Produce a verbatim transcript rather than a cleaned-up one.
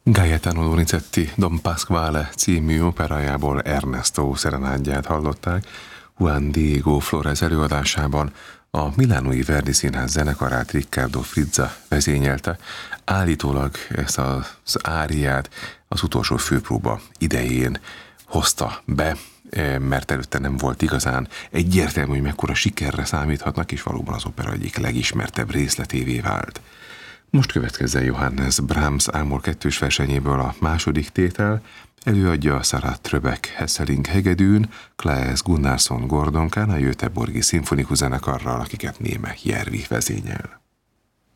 Gaetano Donizetti Don Pasquale című operájából Ernesto szerenádját hallották Juan Diego Flórez előadásában. A Milánói Verdi Színház zenekarát Riccardo Frizza vezényelte. Állítólag ezt az áriát az utolsó főpróba idején hozta be, mert előtte nem volt igazán egyértelmű, hogy mekkora sikerre számíthatnak, és valóban az opera egyik legismertebb részletévé vált. Most következzen Johannes Brahms Ámor kettős versenyéből a második tétel, előadja Sarah Tröbeck Hesseling hegedűn, Claes Gunnarsson Gordonkán a Göteborgi Szimfonikus Zenekarral, akiket Néme Järvi vezényel.